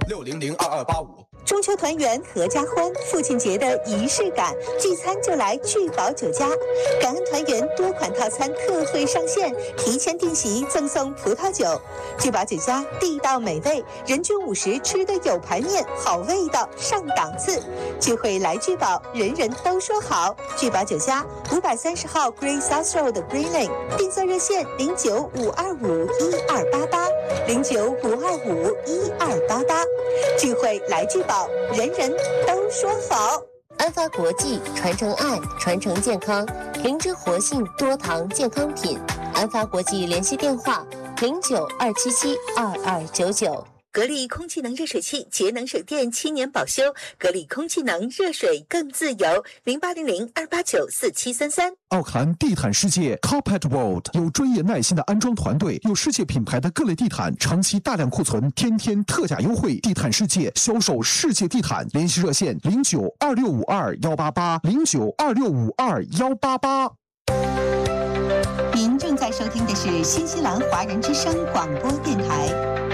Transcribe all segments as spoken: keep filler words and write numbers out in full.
六零零二二八五。 中秋团圆合家欢，父亲节的仪式感，聚餐就来聚宝酒家。感恩团圆多款套餐特惠上线，提前订席赠送葡萄酒。聚宝酒家地道美味，人均五十吃的有排面，好味道上档次。聚会来聚宝，人人都说好。聚宝酒家五百三十号 Green South Road 的 Green Lane， 订座热线零九五二五一二八八零九五二五一二八八。聚会来聚宝，人人都说好。 安发国际传承爱，传承健康，灵芝活性多糖健康品。安发国际联系电话零九二七七二二九九。 格力空气能热水器节能省电七年保修，格力空气能热水更自由，零八零零二八九四七三三。 奥坎地毯世界 Carpet World 有专业耐心的安装团队，有世界品牌的各类地毯，长期大量库存，天天特价优惠。地毯世界销售世界地毯，联系热线零九二六五二幺八八零九二六五二幺八八。 您正在收听的是新西兰华人之声广播电台。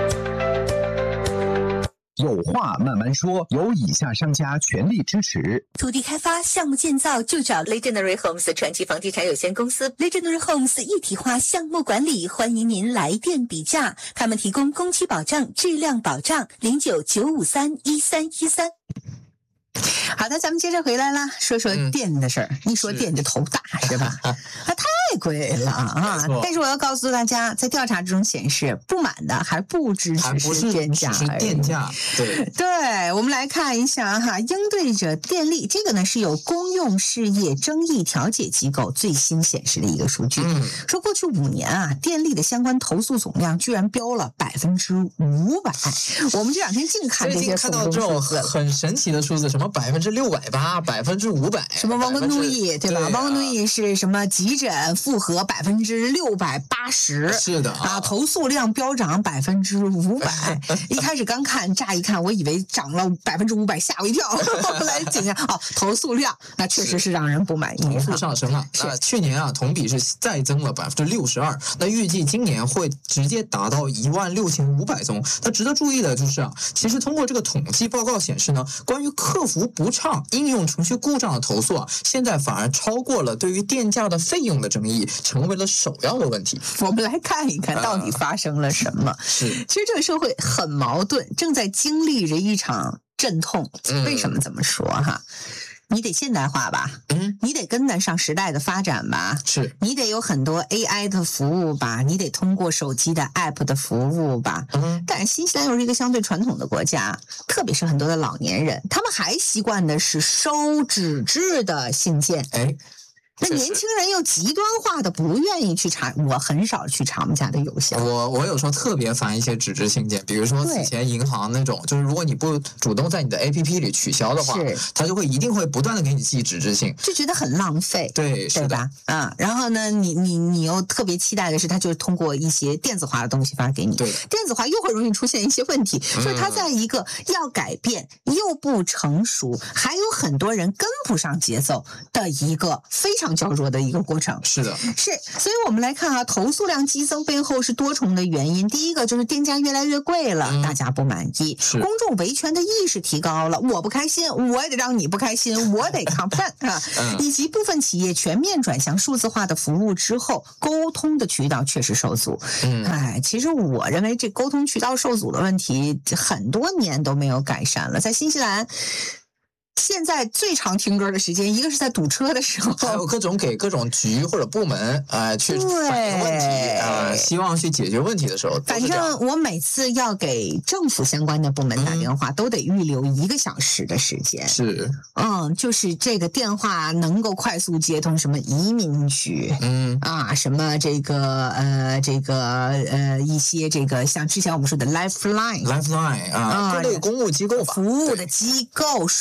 有话慢慢说，由以下商家全力支持。 土地开发项目建造就找 Legendary Homes 传奇房地产有限公司。 Legendary Homes 一体化项目管理，欢迎您来电比价，他们提供工期保障、质量保障。零九九五三一三一三。好的，咱们接着回来啦，说说电的事儿、嗯。一说电就头大 是, 是吧？它太贵了啊！但是我要告诉大家，在调查之中显示，不满的还不只是电价而已， 是电价。对对，我们来看一下哈，应对者电力这个呢是有公用事业争议调解机构最新显示的一个数据，嗯、说过去五年啊，电力的相关投诉总量居然飙了百分之五百。我们这两天净看这些看到这种很神奇的数字，什么百分之六百八、百分之五百， 什么汪根奴役对吧？汪根奴役是什么？急诊复核百分之六百八十， 是的啊，投诉量飙涨百分之五百。一开始刚看，乍一看，我以为涨了百分之五百，吓我一跳。后来检查，哦，投诉量那确实是让人不满意， 投诉上升了。那去年啊，同比是再增了百分之六十二。那预计今年会直接达到一万六千五百宗。那值得注意的就是啊，其实通过这个统计报告显示呢，关于客服不畅、应用程序故障的投诉啊，现在反而超过了对于电价的费用的争议，成为了首要的问题。 我们来看一看到底发生了什么。 是， 其实这个社会很矛盾，正在经历着一场阵痛。为什么这么说哈？你得现代化吧，嗯，你得跟得上时代的发展吧， 是， 你得有很多 A I 的服务吧，你得通过手机的 App 的服务吧，嗯，但是新西兰又是一个相对传统的国家，特别是很多的老年人，他们还习惯的是收纸质的信件， 哎。 那年轻人又极端化的不愿意去查，我很少去查我们家的邮箱。 我我有时候特别烦一些纸质信件，比如说此前银行那种，就是如果你不主动在你的 A P P 里取消的话，它就会一定会不断的给你寄纸质信， 就觉得很浪费， 对， 对吧？啊、嗯，然后呢，你你你又特别期待的是，它就是通过一些电子化的东西发给你， 对， 电子化又会容易出现一些问题，所以它在一个要改变又不成熟，还有很多人跟不上节奏的一个非常焦灼的一个过程。 是的， 是，所以我们来看啊，投诉量激增背后是多重的原因。第一个就是电价越来越贵了，嗯、大家不满意，公众维权的意识提高了，我不开心，我也得让你不开心，我得 complain 啊、嗯，以及部分企业全面转向数字化的服务之后，沟通的渠道确实受阻。嗯，哎，其实我认为这沟通渠道受阻的问题很多年都没有改善了，在新西兰。现在最常听歌的时间，一个是在堵车的时候， 还有各种给各种局或者部门啊、呃、去反映问题啊、呃，希望去解决问题的时候。 反正我每次要给政府相关的部门打电话，嗯、都得预留一个小时的时间。 是， 嗯，就是这个电话能够快速接通什么移民局，嗯啊，什么这个呃这个呃一些这个像之前我们说的 Lifeline，Lifeline Lifeline 啊，各类公务机构吧， 服务的机构、税务。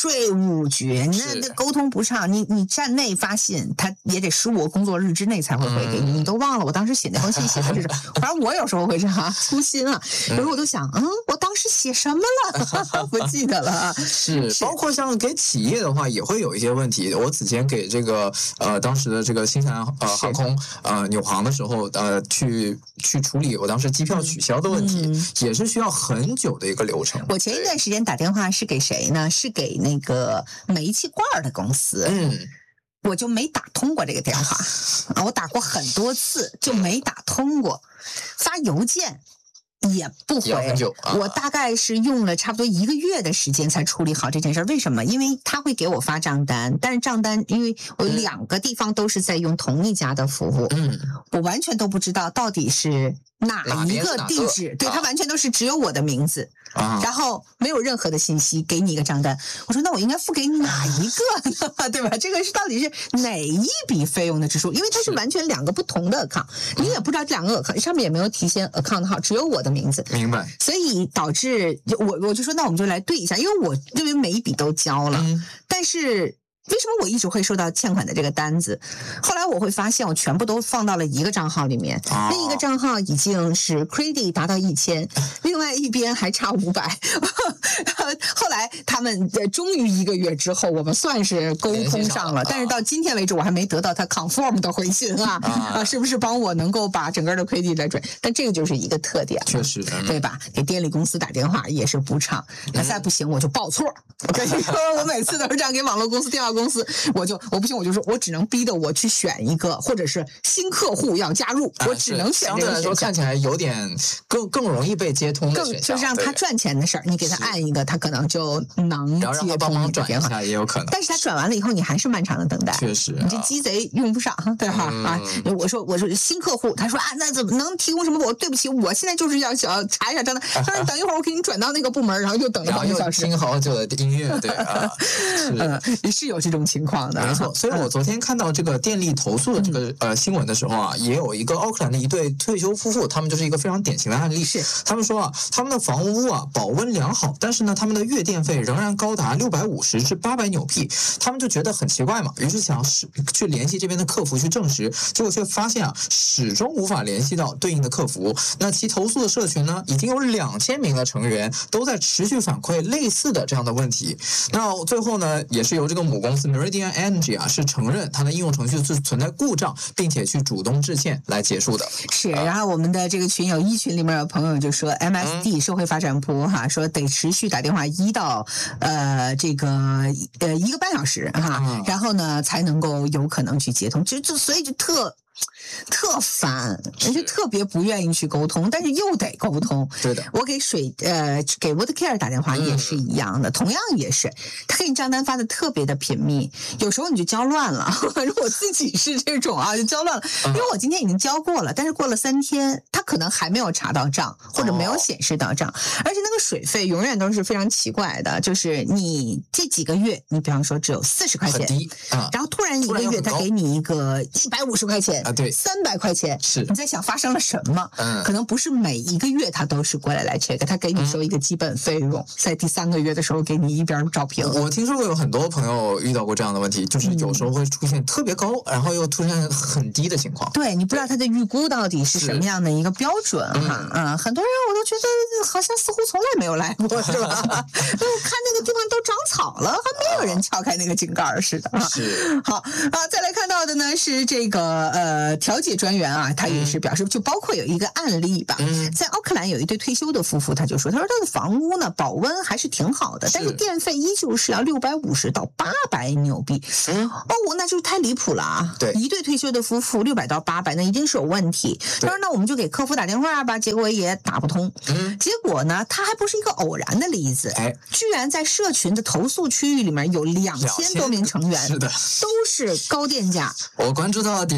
务局，那那沟通不畅，你你站内发信，他也得十五个工作日之内才会回给你，嗯、你都忘了我当时写那封信写的是什么？反正我有时候会这样粗心啊，有时候我都想，嗯，我当时写什么了？不记得了。 是，是包括像给企业的话，也会有一些问题。我此前给这个呃当时的这个新西兰呃航空呃纽航的时候，呃去去处理我当时机票取消的问题，嗯、也是需要很久的一个流程。 我前一段时间打电话是给谁呢？是给那个煤气罐的公司。 嗯。 我就没打通过这个电话啊，我打过很多次就没打通过，发邮件也不回， 啊、 我大概是用了差不多一个月的时间才处理好这件事。为什么？因为他会给我发账单，但是账单因为我两个地方都是在用同一家的服务， 嗯， 我完全都不知道到底是哪一个地址，对，它完全都是只有我的名字。 啊， 然后没有任何的信息，给你一个账单。我说那我应该付给哪一个呢？对吧？这个是到底是哪一笔费用的支出？因为它是完全两个不同的 account， 你也不知道这两个 account 上面也没有体现 account 号，只有我的名字。 明白。 所以导致我我就说那我们就来对一下，因为我认为每一笔都交了， 嗯、 但是。为什么我一直会收到欠款的这个单子？后来我会发现，我全部都放到了一个账号里面， 哦、 另一个账号已经是 credit 达到一千，另外一边还差五百。后来他们终于一个月之后，我们算是沟通上了，但是到今天为止，我还没得到他 conform 的回信啊啊！是不是帮我能够把整个的 credit 来转？但这个就是一个特点， 确实， 对吧？给电力公司打电话也是不畅，那再不行我就报错。我跟你说，我每次都是这样给网络公司电话公司，我就我不行，我就说我只能逼着我去选一个，或者是新客户要加入， 啊、 我只能选这个选项。 相对来说看起来有点更更容易被接通的选项， 更就是让他赚钱的事儿，你给他按一个，他可能就能接通你的电话，然后让他帮忙转一下也有可能。 但是他转完了以后，你还是漫长的等待， 确实、啊， 你这鸡贼用不上，对吧？嗯、啊，我说我说新客户，他说啊，那怎么能提供什么？我对不起，我现在就是要想查一下账单，他说你等一会儿，我给你转到那个部门，然后又等了半个小时， 听好久的音乐，对啊。是、 嗯，是有这种情况的， 没错。所以我昨天看到这个电力投诉的这个、嗯、呃新闻的时候啊，也有一个奥克兰的一对退休夫妇，他们就是一个非常典型的案例。 是， 他们说啊，他们的房屋啊保温良好，但是呢，他们的月电费仍然高达六百五十至八百纽币，他们就觉得很奇怪嘛，于是想去联系这边的客服去证实，结果却发现啊，始终无法联系到对应的客服。那其投诉的社群呢，已经有两千名的成员都在持续反馈类似的这样的问题。那最后呢，也是由这个母公司 Meridian Energy 啊，是承认它的应用程序是存在故障，并且去主动致歉来结束的。 是，然后我们的这个群友一群里面有朋友就说 M S D、嗯、社会发展部哈，说得持续打电话一到呃这个呃一个半小时哈，嗯、然后呢才能够有可能去接通，就就所以就特。特烦，人就特别不愿意去沟通，但是又得沟通。 对的， 我给水呃给 Watercare 打电话也是一样的，嗯、同样也是，他给你账单发的特别的频密，有时候你就交乱了。如果我自己是这种啊，就交乱了，因为我今天已经交过了，但是过了三天，他可能还没有查到账，或者没有显示到账，哦、而且那个水费永远都是非常奇怪的，就是你这几个月，你比方说只有四十块钱， 啊、 然后突然一个月他给你一个一百五十块钱。 啊，对， 三百块钱， 是你在想发生了什么？ 嗯， 可能不是每一个月他都是过来来 check， 他给你收一个基本费用，嗯、在第三个月的时候给你一边照屏。 我听说过有很多朋友遇到过这样的问题，就是有时候会出现特别高，嗯、然后又出现很低的情况。 对，你不知道他的预估到底是什么样的一个标准哈？嗯，嗯很多人我都觉得好像似乎从来没有来过，是吧？看那个地方都长草了，还没有人撬开那个井盖似的。 是， 好啊，再来看到的呢是这个呃。调解专员啊，他也是表示，就包括有一个案例吧， 嗯、 在奥克兰有一对退休的夫妇，他就说，他说他的房屋呢保温还是挺好的，但是电费依旧是要六百五十到八百纽币， 嗯、 哦，那就是太离谱了啊！ 对， 一对退休的夫妇六百到八百，那一定是有问题。他说，那我们就给客服打电话吧，结果也打不通。 嗯， 结果呢，他还不是一个偶然的例子， 哎， 居然在社群的投诉区域里面有两千多名成员， 是的， 都是高电价。 我关注到的点就是这个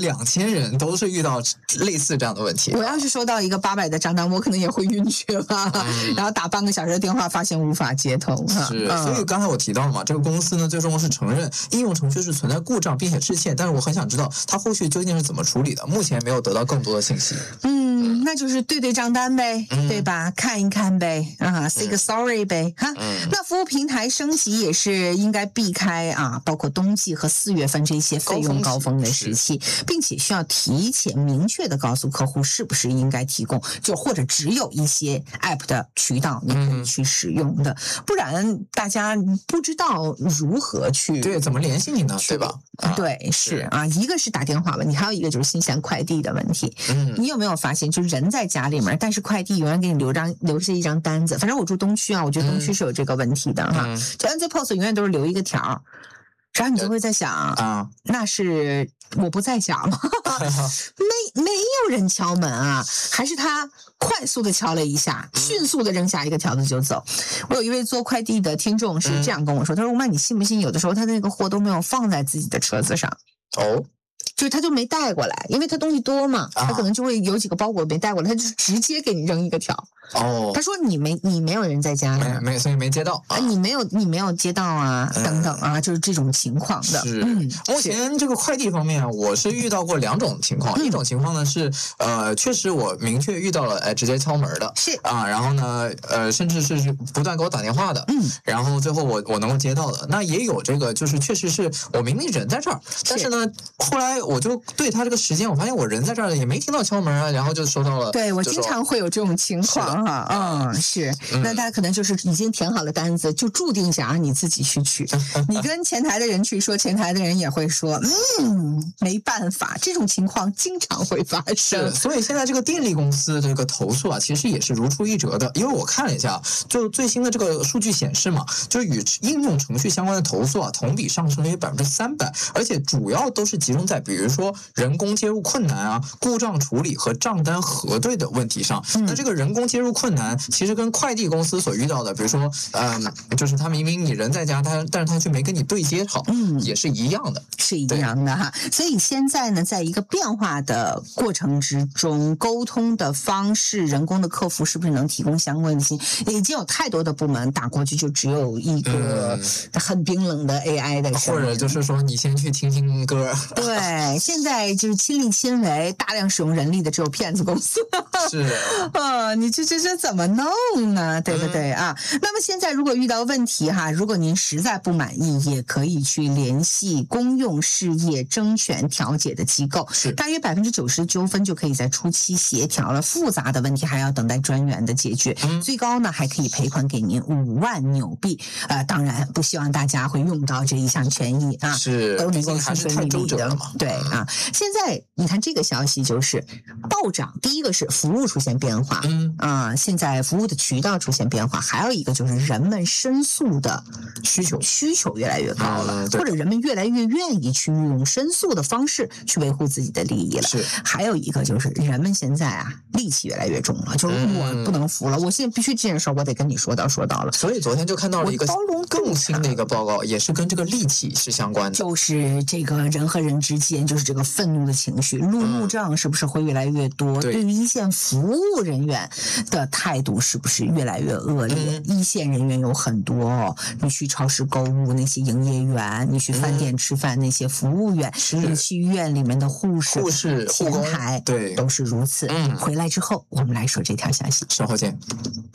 两千人都是遇到类似这样的问题。 我要是收到一个八百的账单，我可能也会晕厥吧，嗯、然后打半个小时的电话，发现无法接通。 是， 嗯、 所以刚才我提到了嘛，这个公司呢最终是承认应用程序是存在故障并且致歉，但是我很想知道它后续究竟是怎么处理的，目前没有得到更多的信息。 嗯，那就是对对账单呗， 嗯、 对吧？看一看呗，啊 ，say 个 sorry 呗，哈、嗯。那服务平台升级也是应该避开啊，包括冬季和四月份这些费用高峰的时期，并且需要提前明确的告诉客户是不是应该提供，就或者只有一些 app 的渠道你可以去使用的，嗯、不然大家不知道如何去对怎么联系你呢，对吧？ 啊、对，是啊，一个是打电话问题，还有一个就是新鲜快递的问题。嗯，你有没有发现，就人在家里面，但是快递永远给你留张留下一张单子。反正我住东区啊，我觉得东区是有这个问题的哈。嗯、就 N Z Post 永远都是留一个条。然后你就会在想啊，那是我不在家吗？没没有人敲门啊，还是他快速的敲了一下，迅速的扔下一个条子就走。我有一位做快递的听众是这样跟我说，他说：“吴曼，你信不信？有的时候他那个货都没有放在自己的车子上。” 哦。 就是他就没带过来，因为他东西多嘛，他可能就会有几个包裹没带过来，他就直接给你扔一个条。 哦， 他说你没你没有人在家里，没所以没接到啊，你没有你没有接到啊，嗯、等等啊，就是这种情况的。 是，嗯、目前这个快递方面，我是遇到过两种情况，嗯、一种情况呢是呃，确实我明确遇到了，哎，直接敲门的， 是啊，然后呢，呃，甚至是不断给我打电话的，嗯，然后最后我我能够接到的，那也有这个，就是确实是我明明人在这儿，但是呢，后来我就对他这个时间，我发现我人在这儿也没听到敲门啊，然后就收到了。 对，我经常会有这种情况哈，嗯，是，嗯、那他可能就是已经填好了单子，就注定想让你自己去取。你跟前台的人去说，前台的人也会说，嗯，没办法，这种情况经常会发生。 所以现在这个电力公司这个投诉啊，其实也是如出一辙的，因为我看了一下，就最新的这个数据显示嘛，就与应用程序相关的投诉啊，同比上升了约百分之三百，而且主要都是集中在比如说人工接入困难啊、故障处理和账单核对的问题上。嗯、那这个人工接入困难，其实跟快递公司所遇到的，比如说，嗯、呃，就是他明明你人在家，他但是他却没跟你对接好，嗯，也是一样的， 是一样的哈。所以现在呢，在一个变化的过程之中，沟通的方式，人工的客服是不是能提供相关的信息？已经有太多的部门打过去，就只有一个很冰冷的 A I 的声音， 或者就是说你先去听听歌。 对，现在就是亲力亲为，大量使用人力的只有骗子公司。 是啊，你这这这怎么弄呢？对不对、嗯、啊？那么现在如果遇到问题哈，如果您实在不满意，也可以去联系公用事业争权调解的机构， 是大约百分之九十的纠纷就可以在初期协调了，复杂的问题还要等待专员的解决。嗯、最高呢还可以赔款给您五万纽币。呃，当然不希望大家会用到这一项权益啊， 是都能够顺顺利利的。对啊，现在你看这个消息就是暴涨，第一个是服务出现变化，嗯啊，现在服务的渠道出现变化，还有一个就是人们申诉的需求需求越来越高了， 嗯、 或者人们越来越愿意去用申诉的方式去维护自己的利益了。 是， 还有一个就是人们现在啊戾气越来越重了，就是我不能服了，嗯、我现在必须这件事我得跟你说到说到了。 所以昨天就看到了一个更新的一个报告，也是跟这个戾气是相关的， 就是这个人和人之间就是这个愤怒的情绪，路怒症是不是会越来越多？嗯、对于一线服务人员的态度是不是越来越恶劣？嗯、一线人员有很多、哦，你去超市购物那些营业员，你去饭店吃饭那些服务员，嗯、你去医院里面的护士、 护士、 前台， 对， 都是如此。嗯，回来之后我们来说这条消息， 稍后见。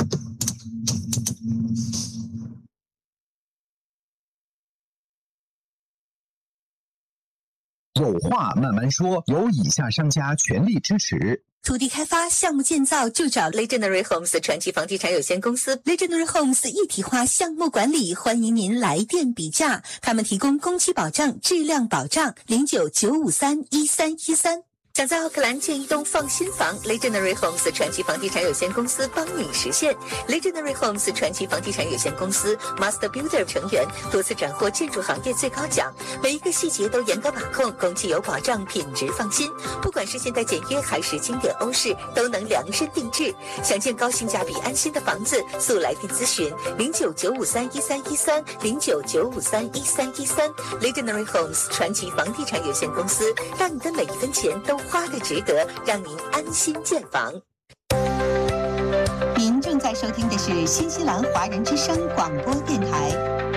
有话慢慢说，由以下商家全力支持。 土地开发项目建造就找 Legendary Homes 传奇房地产有限公司 Legendary Homes 一体化项目管理，欢迎您来电比价，他们提供工期保障、质量保障，零九九五三一三一三。 想在奥克兰建一栋放心房 ，Legendary Homes 传奇房地产有限公司帮你实现。Legendary Homes 传奇房地产有限公司 Master Builder 成员，多次斩获建筑行业最高奖，每一个细节都严格把控，工期有保障，品质放心。不管是现代简约还是经典欧式，都能量身定制。想建高性价比、安心的房子，速来电咨询零九九五三一三一三零九九五三一三一三。Legendary Homes 传奇房地产有限公司，让你的每一分钱都花得值得，让您安心建房。 您正在收听的是新西兰华人之声广播电台。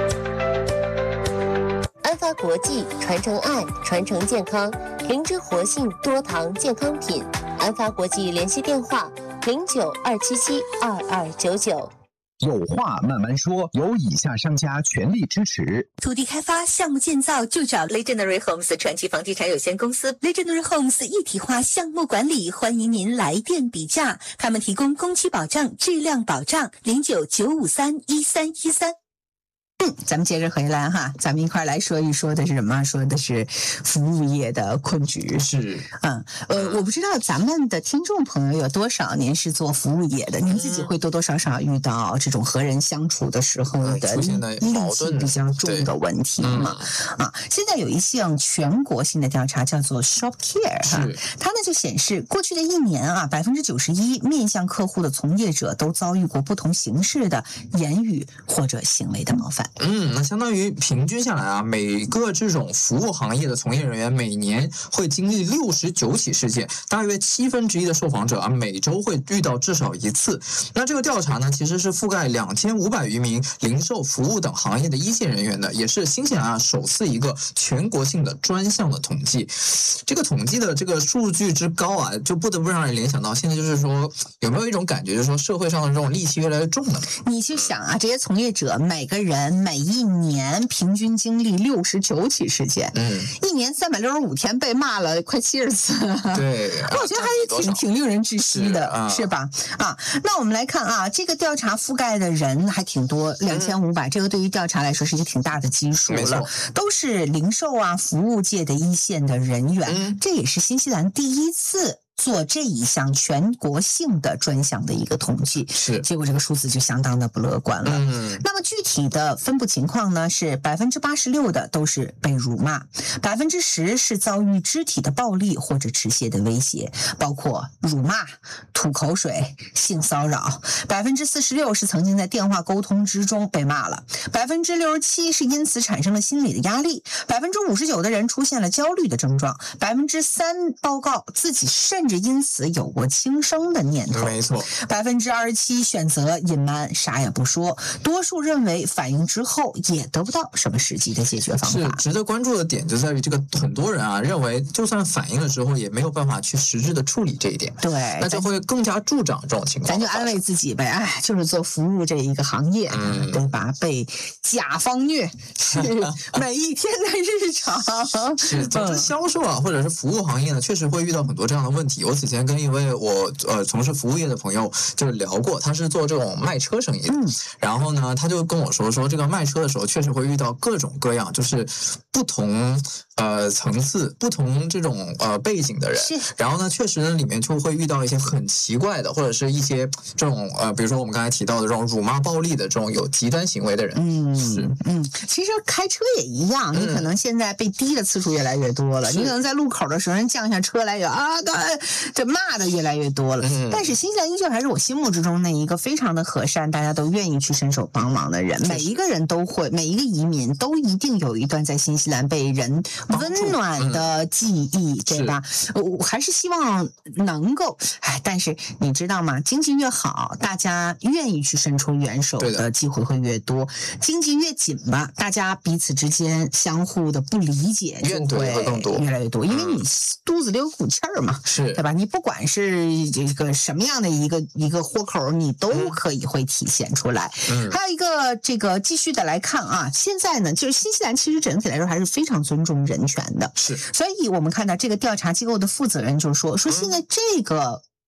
安发国际传承爱，传承健康，灵芝活性多糖健康品。安发国际联系电话零九二七七二二九九。 有话慢慢说，由以下商家全力支持。 土地开发项目建造就找 Legendary Homes 传奇房地产有限公司 Legendary Homes 一体化项目管理，欢迎您来电比价，他们提供工期保障、质量保障，零九九五三一三一三。 嗯，咱们接着回来哈，咱们一块儿来说一说的是什么？说的是服务业的困局。 是， 嗯，呃，我不知道咱们的听众朋友有多少您是做服务业的，您自己会多多少少遇到这种和人相处的时候的戾气比较重的问题嘛？啊，现在有一项全国性的调查叫做 Shop Care 哈，它呢就显示过去的一年啊，百分之九十一面向客户的从业者都遭遇过不同形式的言语或者行为的冒犯。 嗯，那相当于平均下来啊，每个这种服务行业的从业人员每年会经历六十九起事件，大约七分之一的受访者啊，每周会遇到至少一次。那这个调查呢，其实是覆盖两千五百余名零售、服务等行业的一线人员的，也是新西兰啊首次一个全国性的专项的统计。这个统计的这个数据之高啊，就不得不让人联想到，现在就是说有没有一种感觉，就是说社会上的这种戾气越来越重了？ 你去想啊，这些从业者每个人每一年平均经历六十九起事件，嗯，一年三百六十五天被骂了快七十次， 对， 我觉得还是挺挺令人窒息的，是, 啊、是吧？啊，那我们来看啊，这个调查覆盖的人还挺多，两千五百，这个对于调查来说是一个挺大的基数了，都是零售啊、服务界的一线的人员，嗯、这也是新西兰第一次做这一项全国性的专项的一个统计， 是， 结果这个数字就相当的不乐观了。嗯，那么具体的分布情况呢，是百分之八十六的都是被辱骂，百分之十是遭遇肢体的暴力或者持械的威胁，包括辱骂、吐口水、性骚扰。百分之四十六是曾经在电话沟通之中被骂了，百分之六十七是因此产生了心理的压力，百分之五十九的人出现了焦虑的症状，百分之三报告自己甚至因此有过轻生的念头， 没错。 百分之二十七选择隐瞒，啥也不说。多数认为反应之后也得不到什么实际的解决方法。 是值得关注的点就在于这个很多人啊认为，就算反应了之后，也没有办法去实质的处理这一点。 对， 那就会更加助长这种情况。 咱就安慰自己呗，哎，就是做服务这一个行业，嗯、对吧？被甲方虐是每一天的日常。 是，总之销售啊，或者是服务行业呢，确实会遇到很多这样的问题。我此前跟一位我呃从事服务业的朋友就是聊过，他是做这种卖车生意的，嗯、然后呢，他就跟我说说这个卖车的时候，确实会遇到各种各样，就是不同呃层次、不同这种呃背景的人。然后呢，确实呢里面就会遇到一些很奇怪的，或者是一些这种呃，比如说我们刚才提到的这种辱骂、暴力的这种有极端行为的人。嗯，是嗯，其实开车也一样，你可能现在被滴的次数越来越多了，嗯、你可能在路口的时候人降下车来有啊，对。这骂的越来越多了，嗯、但是新西兰依旧还是我心目之中那一个非常的和善，大家都愿意去伸手帮忙的人。每一个人都会，每一个移民都一定有一段在新西兰被人温暖的记忆，嗯、对吧？我还是希望能够，哎，但是你知道吗？经济越好，大家愿意去伸出援手的机会会越多；经济越紧吧，大家彼此之间相互的不理解就会越来越多，因为你肚子里有股气儿嘛。 是， 对吧？你不管是这个什么样的一个一个豁口，你都可以会体现出来。嗯，还有一个这个继续的来看啊，现在呢，就是新西兰其实整体来说还是非常尊重人权的。 是， 所以我们看到这个调查机构的负责人就说说现在这个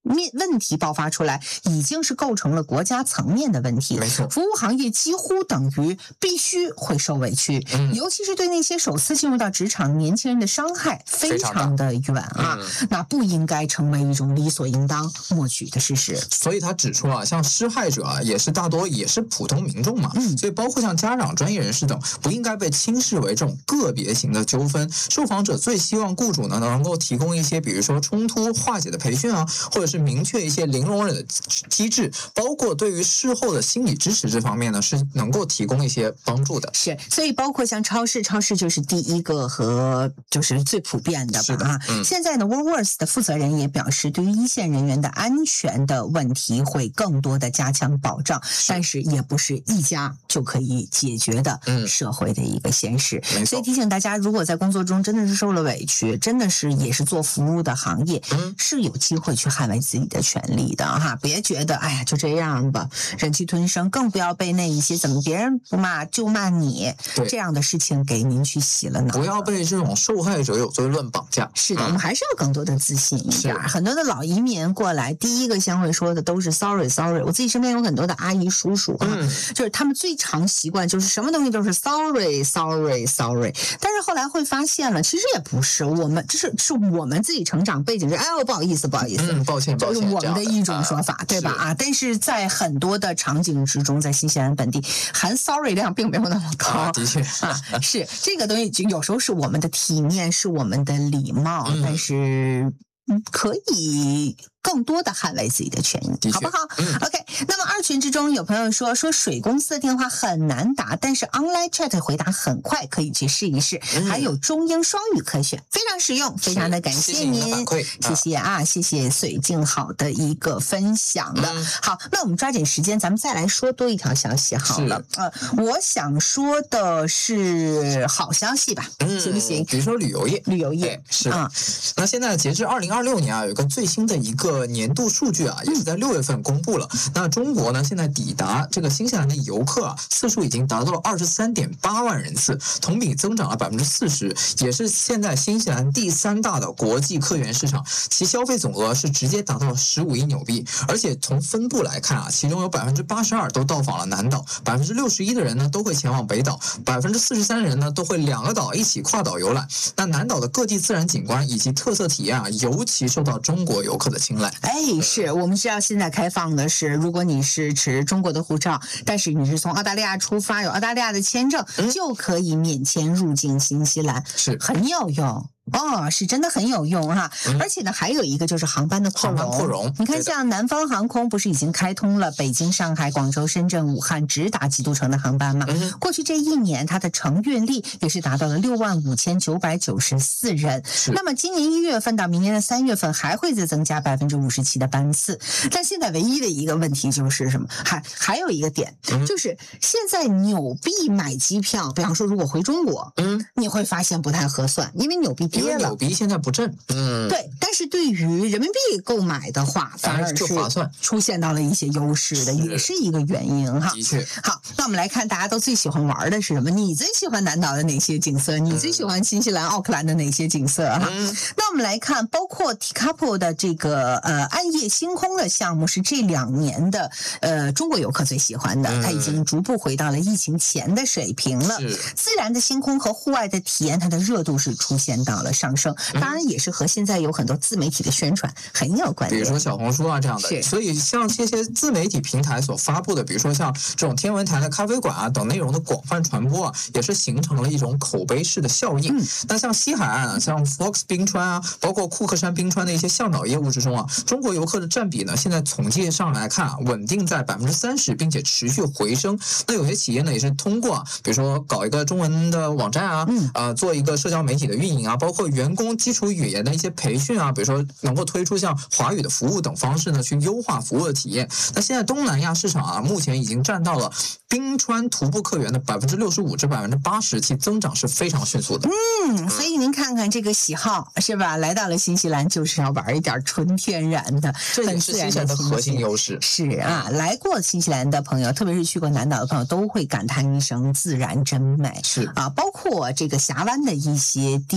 面问题爆发出来，已经是构成了国家层面的问题。 没错， 服务行业几乎等于必须会受委屈， 嗯、 尤其是对那些首次进入到职场年轻人的伤害非常的远啊，嗯、那不应该成为一种理所应当默许的事实。 所以他指出啊，像施害者啊，也是大多也是普通民众嘛，嗯、所以包括像家长、专业人士等，不应该被轻视为这种个别型的纠纷。受访者最希望雇主呢能够提供一些，比如说冲突化解的培训啊，或者是明确一些零容忍的机制，包括对于事后的心理支持这方面呢，是能够提供一些帮助的。 是，所以包括像超市，超市就是第一个和就是最普遍的吧。 是的， 啊，嗯、现在呢 ，Woolworths 的负责人也表示，对于一线人员的安全的问题会更多的加强保障，但是也不是一家就可以解决的社会的一个现实。 嗯、 所以提醒大家，如果在工作中真的是受了委屈，真的是也是做服务的行业，嗯、是有机会去捍卫自己的权利的哈，别觉得哎呀就这样吧，忍气吞声，更不要被那一些怎么别人不骂就骂你这样的事情给您去洗了脑， 不要被这种受害者有罪论绑架。 是的，嗯、我们还是要更多的自信一点。很多的老移民过来，第一个先会说的都是 sorry sorry。我自己身边有很多的阿姨叔叔啊，嗯、就是他们最常习惯就是什么东西都是 sorry sorry sorry。但是后来会发现了，其实也不是，我们这是是我们自己成长背景是，哎呦不好意思不好意思， 嗯，抱歉抱歉， 就是我们的一种说法，对吧？啊，但是在很多的场景之中，在新西兰本地，含 sorry 量并没有那么高。 啊、的确啊，是这个东西，有时候是我们的体面，是我们的礼貌，嗯、但是可以更多的捍卫自己的权益，好不好、嗯、？OK。那么二群之中有朋友说说水公司的电话很难打，但是 online chat 回答很快，可以去试一试。嗯、还有中英双语可选，非常实用，非常的感谢您， 谢谢, 谢谢啊，谢谢水静好的一个分享的。嗯、好，那我们抓紧时间，咱们再来说多一条消息好了。呃，我想说的是好消息吧，嗯、行不行？ 比如说旅游业， 旅游业是啊、嗯。那现在截至二零二六年啊，有一个最新的一个年度数据啊，也是在六月份公布了。嗯、那中国呢，现在抵达这个新西兰的游客啊，次数已经达到了二十三点八万人次，同比增长了百分之四十，也是现在新西兰第三大的国际客源市场，其消费总额是直接达到了十五亿纽币。而且从分布来看啊，其中有百分之八十二都到访了南岛，百分之六十一的人呢都会前往北岛，百分之四十三的人呢都会两个岛一起跨岛游览。那南岛的各地自然景观以及特色体验啊，尤其受到中国游客的青睐。 哎，是我们知道现在开放的是，如果你是持中国的护照，但是你是从澳大利亚出发，有澳大利亚的签证，嗯、就可以免签入境新西兰， 是很有用。哦，是真的很有用哈、嗯，而且呢，还有一个就是航班的扩容。 扩容， 你看，像南方航空不是已经开通了北京、上海、广州、深圳、武汉直达基督城的航班吗？嗯、过去这一年，它的承运力也是达到了六万五千九百九十四人。那么今年一月份到明年的三月份，还会再增加百分之五十七的班次。但现在唯一的一个问题就是什么？还还有一个点，嗯、就是现在纽币买机票，比方说如果回中国，嗯，你会发现不太合算，因为纽币。 因为纽币现在不振，嗯， 对，但是对于人民币购买的话，反而是出现到了一些优势的，也是一个原因哈。 的确， 好，那我们来看大家都最喜欢玩的是什么？你最喜欢南岛的哪些景色？你最喜欢新西兰奥克兰的哪些景色哈？嗯、那我们来看，包括 Tekapo 的这个呃暗夜星空的项目，是这两年的呃中国游客最喜欢的，它已经逐步回到了疫情前的水平了。自然的星空和户外的体验，它的热度是出现到了上升，当然也是和现在有很多自媒体的宣传很有关系， 比如说小红书啊这样的。所以像这些自媒体平台所发布的，比如说像这种天文台的咖啡馆啊等内容的广泛传播啊，也是形成了一种口碑式的效应。嗯、那像西海岸啊，像 Fox 冰川啊，包括库克山冰川的一些向导业务之中啊，中国游客的占比呢，现在统计上来看啊，稳定在百分之三十，并且持续回升。那有些企业呢，也是通过、啊、比如说搞一个中文的网站啊，嗯、呃，做一个社交媒体的运营啊，包括员工基础语言的一些培训啊，比如说能够推出像华语的服务等方式呢，去优化服务的体验。那现在东南亚市场啊，目前已经占到了冰川徒步客源的百分之六十五至百分之八十，其增长是非常迅速的。 嗯，所以您看看这个喜好是吧？来到了新西兰就是要玩一点纯天然的， 这也是新西兰的核心优势。 是啊，来过新西兰的朋友，特别是去过南岛的朋友，都会感叹一声自然真美。 是啊，包括这个峡湾的一些地域、嗯、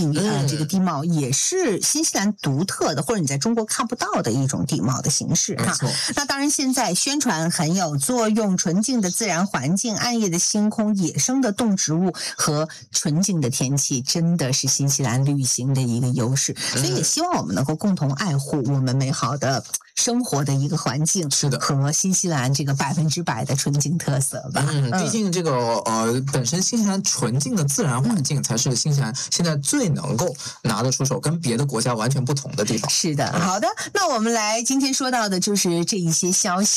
这个地貌也是新西兰独特的，或者你在中国看不到的一种地貌的形式哈。那当然，现在宣传很有作用，纯净的自然环境、暗夜的星空、野生的动植物和纯净的天气，真的是新西兰旅行的一个优势。所以也希望我们能够共同爱护我们美好的生活的一个环境， 是的， 和新西兰这个百分之百的纯净特色吧。 嗯，毕竟这个呃，本身新西兰纯净的自然环境才是新西兰现在最能够拿得出手，跟别的国家完全不同的地方。 是的，好的，那我们来今天说到的就是这一些消息。